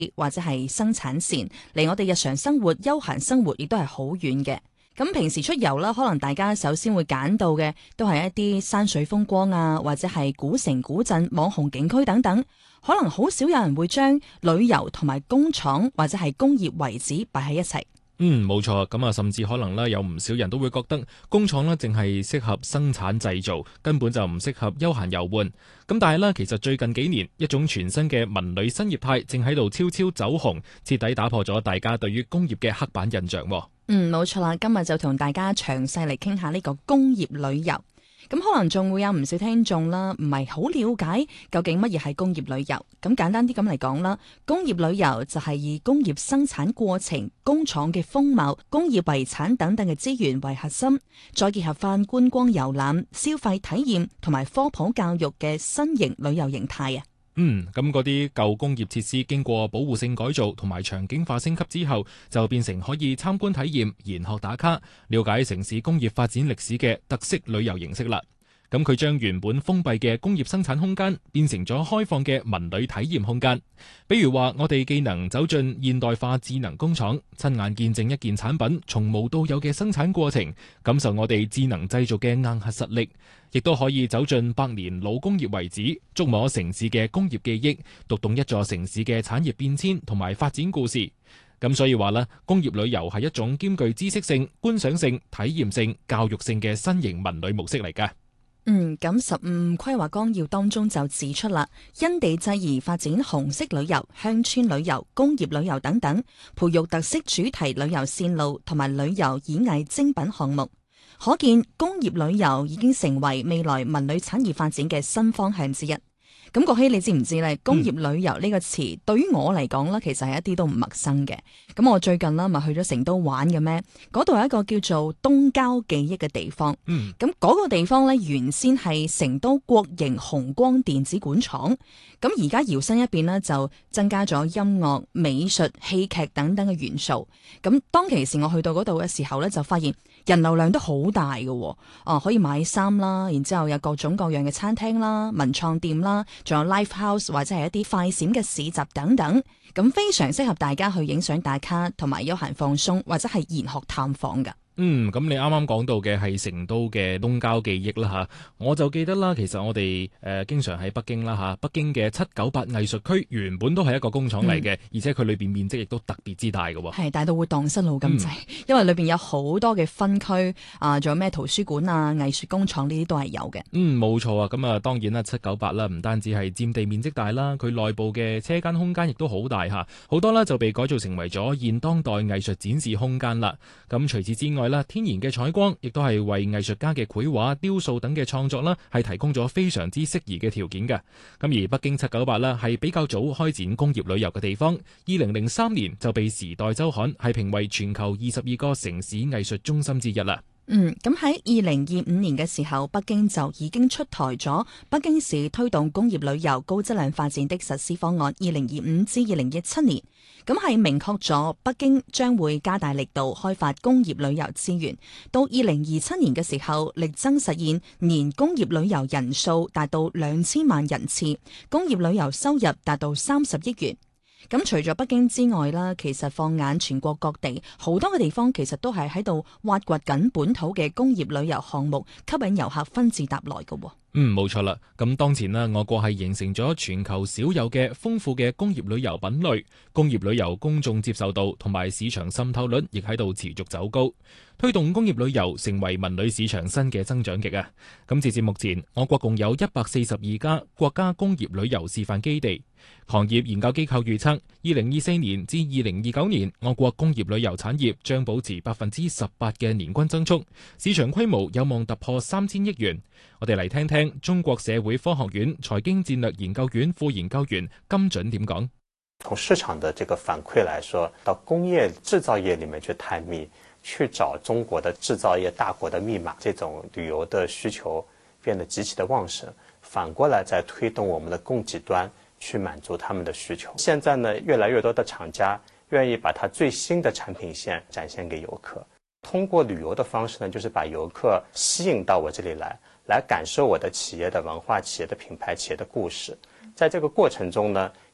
或者係生產線，離我哋日常生活、休閒生活亦都係好遠嘅。咁平時出遊啦，可能大家首先會揀到嘅都係一啲山水風光啊，或者係古城古鎮、網紅景區等等。可能好少有人會將旅遊同埋工廠或者係工業遺址擺喺一齊。 冇錯，咁啊，甚至可能有唔少人都會覺得工廠呢淨係適合生產製造，根本就唔適合休閒遊玩。咁但係呢，其實最近幾年，一種全新嘅文旅新業態正喺度悄悄走紅，徹底打破咗大家對於工業嘅刻板印象。 冇錯啦，今日就同大家詳細嚟傾下呢個工業旅遊。咁可能仲會有唔少聽眾啦，唔係好了解究竟乜嘢係工業旅遊。咁簡單啲咁嚟講啦，工業旅遊就係以工業生產過程、工廠嘅風貌、工業遺產等等嘅資源為核心，再結合翻觀光遊覽、消費體驗同埋科普教育嘅新型旅遊形態啊。 咁嗰啲舊工業設施經過保護性改造同埋場景化升級之後，就變成可以參觀體驗、研學打卡、了解城市工業發展歷史嘅特色旅遊形式啦。咁佢將原本封閉嘅工業生產空間變成咗開放嘅文旅體驗空間。比如話，我哋既能走進現代化智能工廠，親眼見證一件產品從無到有嘅生產過程，感受我哋智能製造嘅硬核實力，亦都可以走進百年老工業遺址，觸摸城市嘅工業記憶，讀懂一座城市嘅產業變遷同埋發展故事。咁所以話咧，工業旅遊係一種兼具知識性、觀賞性、體驗性、教育性嘅新型文旅模式嚟㗎。 咁15規劃綱要當中就指出啦，因地制宜發展紅色旅遊、鄉村旅遊、工業旅遊等等，培育特色主題旅遊線路同埋旅遊演藝精品項目。可見工業旅遊已經成為未來文旅產業發展嘅新方向之一。咁國希，你知唔知咧？工業旅遊呢個詞對於我嚟講咧，其實係一啲都唔陌生嘅。咁我最近啦，咪去咗成都玩嘅咩？嗰度有一個叫做東郊記憶嘅地方。咁嗰個地方咧，原先係成都國營紅光電子管廠。咁而家搖身一變呢，就增加咗音樂、美術、戲劇等等嘅元素。咁當其時我去到嗰度嘅時候咧，就發現人流量都好大嘅。可以買衫啦，然之後有各種各樣嘅餐廳啦、文創店啦，仲有 live house 或者係一啲快閃嘅市集等等，咁非常適合大家去影相打卡同埋休閒放鬆或者係研學探訪㗎。 咁你啱啱講到嘅係成都嘅東郊記憶啦吓，我就記得啦，其實我哋經常喺北京啦吓，北京嘅798藝術區原本都係一個工廠嚟嘅，而且佢裏邊面積亦都特別之大嘅喎， 係大到會蕩失路咁滯，因為裏邊有好多嘅分區啊，仲有咩圖書館啊、藝術工廠呢啲都係有嘅。 冇錯啊，咁啊當然啦，798啦，唔單止係佔地面積大啦，佢內部嘅車間空間亦都好大吓，好多啦就被改造成為咗現當代藝術展示空間啦。咁除此之外啦，天然嘅採光亦都係為藝術家嘅繪畫、雕塑等嘅創作啦，係提供咗非常之適宜嘅條件嘅。咁而北京798啦，係比較早開展工業旅遊嘅地方，2003年就被《時代週刊》係評為全球22個城市藝術中心之一啦。 咁喺2025年嘅時候，北京就已經出台咗北京市推動工業旅遊高質量發展的實施方案2025至2017年，咁係明確咗北京將會加大力度開發工業旅遊資源，到2027年嘅時候，力爭實現年工業旅遊人數達到2000萬人次，工業旅遊收入達到30億元。咁除咗北京之外啦，其實放眼全國各地，好多嘅地方其實都係喺度挖掘緊本土嘅工業旅遊項目，吸引遊客紛至沓來嘅。 冇錯啦。咁當前呢，我國係形成咗全球少有嘅豐富嘅工業旅遊品類，工業旅遊公眾接受度同埋市場滲透率亦喺度持續走高，推動工業旅遊成為文旅市場新嘅增長極啊！咁截至目前，我國共有142家國家工業旅遊示範基地。行業研究機構預測，2024年至2029年，我國工業旅遊產業將保持18%嘅年均增速，市場規模有望突破3000億元。我哋嚟聽聽中國社會科學院財經戰略研究院副研究員金準點講。 從市場的這個反饋來說，到工業製造業裡面去探秘，去找中國的製造業大國的密碼，這種旅遊的需求變得極其的旺盛。反過來再推動我們的供給端去滿足他們的需求。現在呢，越來越多的廠家願意把它最新的產品線展現給遊客，通過旅遊的方式呢，就是把遊客吸引到我這裡來感受我的企業的文化、企業的品牌、企業的故事。在這個過程中呢，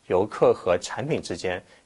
遊客和產品之間